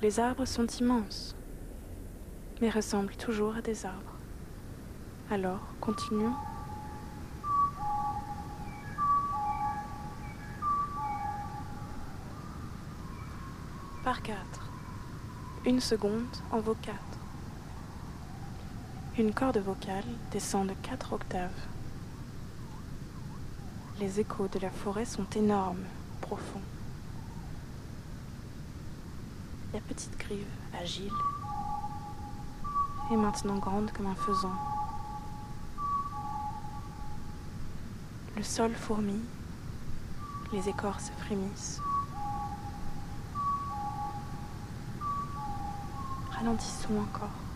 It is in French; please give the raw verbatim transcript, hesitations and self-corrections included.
les arbres sont immenses, mais ressemblent toujours à des arbres. Alors, continuons. Par quatre. Une seconde en vaut quatre. Une corde vocale descend de quatre octaves. Les échos de la forêt sont énormes, profonds. La petite grive, agile, est maintenant grande comme un faisan. Le sol fourmille, les écorces frémissent. Ralentissons encore.